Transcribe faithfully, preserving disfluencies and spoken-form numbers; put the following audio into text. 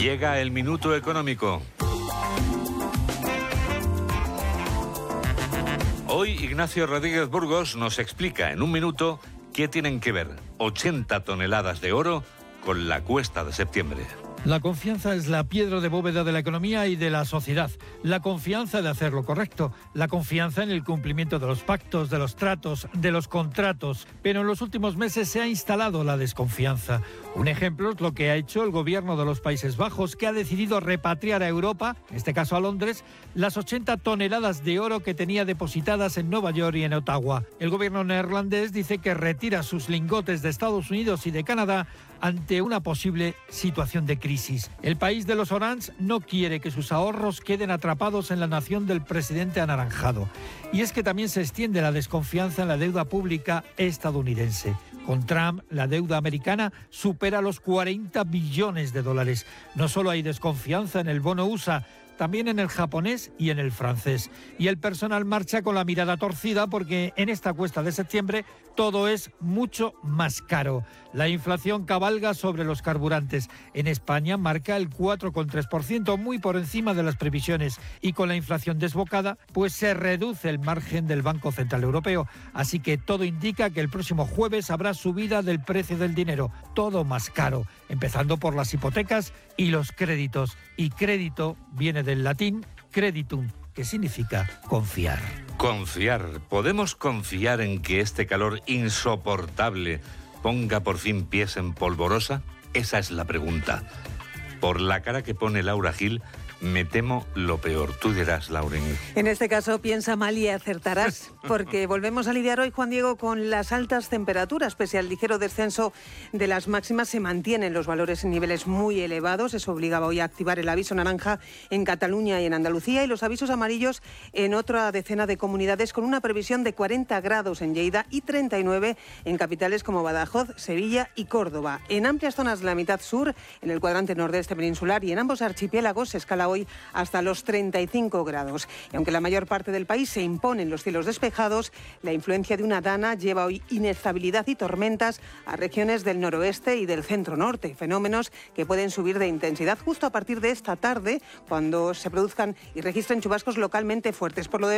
Llega el minuto económico. Hoy Ignacio Rodríguez Burgos nos explica en un minuto qué tienen que ver ochenta toneladas de oro con la cuesta de septiembre. La confianza es la piedra de bóveda de la economía y de la sociedad. La confianza de hacer lo correcto, la confianza en el cumplimiento de los pactos, de los tratos, de los contratos. Pero en los últimos meses se ha instalado la desconfianza. Un ejemplo es lo que ha hecho el gobierno de los Países Bajos, que ha decidido repatriar a Europa, en este caso a Londres, las ochenta toneladas de oro que tenía depositadas en Nueva York y en Ottawa. El gobierno neerlandés dice que retira sus lingotes de Estados Unidos y de Canadá ante una posible situación de crisis. El país de los Orange no quiere que sus ahorros queden atrapados en la nación del presidente anaranjado. Y es que también se extiende la desconfianza en la deuda pública estadounidense. Con Trump, la deuda americana supera los cuarenta billones de dólares. No solo hay desconfianza en el bono U S A, también en el japonés y en el francés. Y el personal marcha con la mirada torcida porque en esta cuesta de septiembre todo es mucho más caro. La inflación cabalga sobre los carburantes. En España marca el cuatro coma tres por ciento, muy por encima de las previsiones. Y con la inflación desbocada, pues se reduce el margen del Banco Central Europeo. Así que todo indica que el próximo jueves habrá subida del precio del dinero. Todo más caro, empezando por las hipotecas y los créditos. Y crédito viene del latín creditum, que significa confiar. Confiar. ¿Podemos confiar en que este calor insoportable ponga por fin pies en polvorosa? Esa es la pregunta. Por la cara que pone Laura Gil, me temo lo peor. Tú dirás, Lauren. En este caso, piensa mal y acertarás, porque volvemos a lidiar hoy, Juan Diego, con las altas temperaturas. Pese al ligero descenso de las máximas, se mantienen los valores en niveles muy elevados. Eso obligaba hoy a activar el aviso naranja en Cataluña y en Andalucía y los avisos amarillos en otra decena de comunidades, con una previsión de cuarenta grados en Lleida y treinta y nueve en capitales como Badajoz, Sevilla y Córdoba. En amplias zonas de la mitad sur, en el cuadrante nordeste peninsular y en ambos archipiélagos se escala hoy hasta los treinta y cinco grados. Y aunque la mayor parte del país se impone en los cielos despejados, la influencia de una dana lleva hoy inestabilidad y tormentas a regiones del noroeste y del centro-norte, fenómenos que pueden subir de intensidad justo a partir de esta tarde, cuando se produzcan y registren chubascos localmente fuertes. Por lo demás,